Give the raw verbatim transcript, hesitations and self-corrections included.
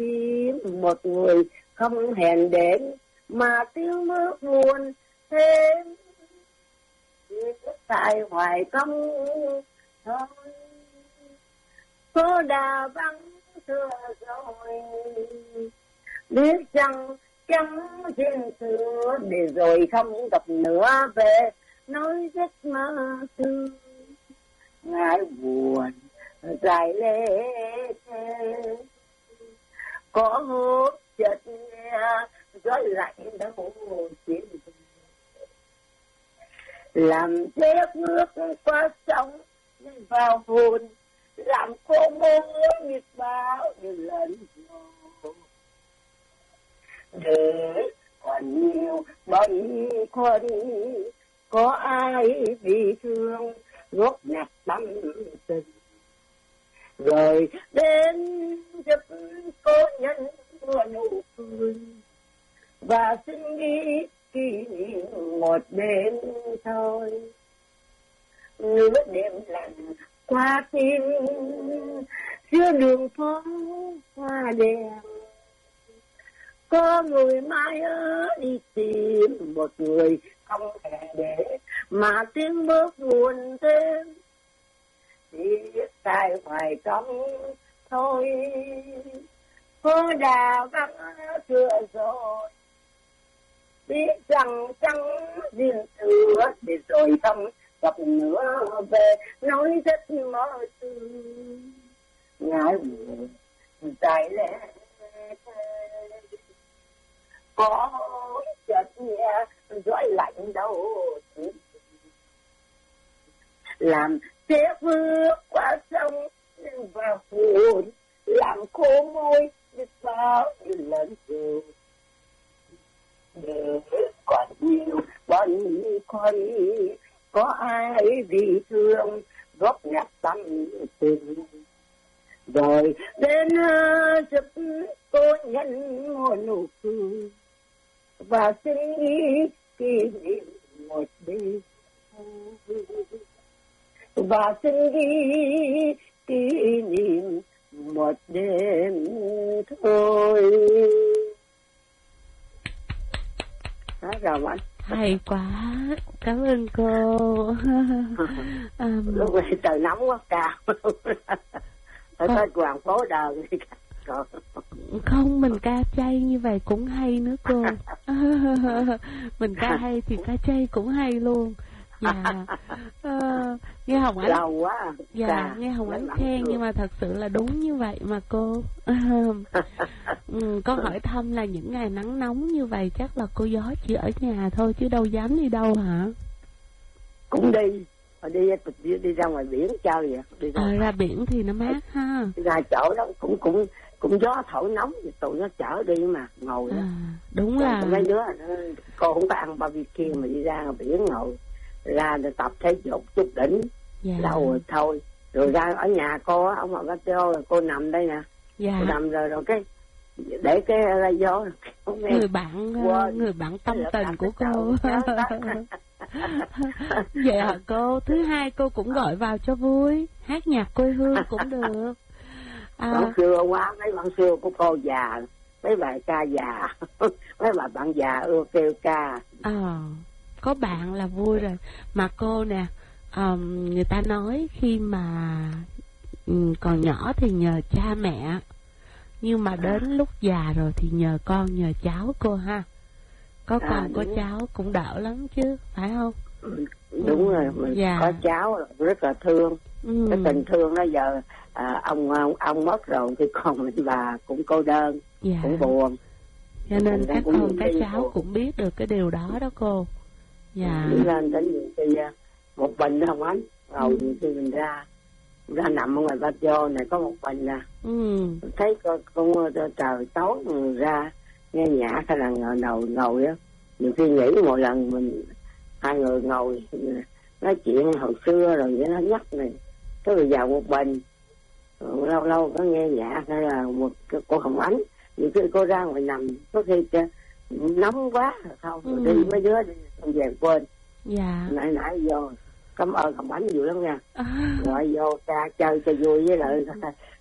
tìm một người không hẹn đến mà tiếng bước buồn thêm tại hoài công thôi. Phố đà vắng xưa rồi biết chăng chẳng trên xưa để rồi không gặp nữa về nói giấc mơ xưa ngại buồn dài lê có hút chợt nghe gió lạnh đâu chiến làm chết nước qua sông vào hồn làm cô mơ biết bao như lần để còn nhiều bận khuân có ai bị thương góp nhặt tâm tình rồi đến giúp cô nhân mùa nụ cười và xin đi kỷ niệm một đêm thôi. Nửa đêm lạnh qua tim giữa đường phố hoa đèn có người mai ớ đi tìm một người không hề để mà tiếng bước buồn thêm thì tại hoài công thôi. Phố đà vắng xưa rồi biết rằng chẳng riêng thừa để rồi không gặp nữa về nói rất mơ tư ngại buồn dài lẽ có chợt nghe gió lạnh đâu làm thế bước qua sông và buồn làm khô môi biết bao nhiêu lần rồi để còn nhiều bận khoăn có ai bị thương góp nhặt tâm tình rồi đến giúp cô nhân một nụ cười và xin ý kỷ niệm một đêm và xin ý kỷ niệm một đêm thôi. Hết rồi anh. Hay quá, cảm ơn cô. um, Lúc này trời nóng quá cao. Phải tới Hoàng Phố Đờ đi. Không, mình ca chay như vậy cũng hay nữa cô. Mình ca hay thì ca chay cũng hay luôn. Dạ. Uh, nghe Hồng Ánh lâu quá. Dạ, Cả. nghe Hồng Ánh khen nhưng mà thật sự là đúng như vậy mà cô. Ừ, con hỏi thăm là những ngày nắng nóng như vậy chắc là cô Gió chỉ ở nhà thôi chứ đâu dám đi đâu hả? Cũng đi, đi đi, đi ra ngoài biển chơi vậy. Đi ra, à, ra biển thì nó mát ha. Đi ra chỗ đó cũng cũng cũng gió thổi nóng thì tụi nó chở đi mà ngồi đó. À, đúng rồi là mấy đứa cô không có ăn barbecue mà đi ra ngoài biển ngồi ra để tập thể dục chút đỉnh. Dạ. Lâu rồi thôi rồi ra ở nhà cô á, ông bà cô cô nằm đây nè. Dạ. Cô nằm rồi rồi cái để cái radio người bạn quên. người bạn tâm tình của cô. Vậy hả cô? Thứ hai cô cũng gọi vào cho vui, hát nhạc quê hương cũng được. À, bạn xưa quá, mấy bạn xưa của cô già, mấy bài ca già, mấy bà bạn già ưa kêu ca. Ờ, có bạn là vui rồi. Mà cô nè, um, người ta nói khi mà um, còn nhỏ thì nhờ cha mẹ, nhưng mà đến lúc già rồi thì nhờ con nhờ cháu cô ha. Có con à, có cháu cũng đỡ lắm chứ, phải không? Đúng ừ. rồi, mình dạ. có cháu rất là thương. Ừ. Cái tình thương đó giờ à, ông, ông ông mất rồi thì còn mình bà cũng cô đơn, dạ. cũng buồn. Cho nên các con các cháu buồn. Cũng biết được cái điều đó đó cô. Dạ. Đi lên đến những khi một bình không ánh, rồi ừ. khi mình ra ra nằm ở ngoài ba vô này có một bình nè. Ừ. Thấy con, con trời tối mình ra nghe nhạc hay là ngồi ngồi ngồi á, nhiều khi nghĩ mỗi lần mình hai người ngồi nói chuyện hồi xưa rồi vậy nó nhắc này, cái rồi vào một bình lâu lâu có nghe nhạc hay là một cô Hồng Ánh, nhiều khi cô ra ngoài nằm có khi nóng quá không ừ. đi mấy đứa đi không về quên. Dạ. Nãy nãy vô cảm ơn Hồng Ánh nhiều lắm nha. À. Gọi vô ca chơi cho vui với lại